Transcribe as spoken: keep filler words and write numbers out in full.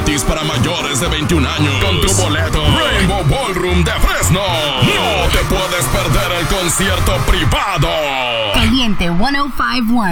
gratis para mayores de veintiún años. Con tu boleto Rainbow Ballroom de Fresno. No te puedes perder el concierto privado. Caliente ciento cinco punto uno.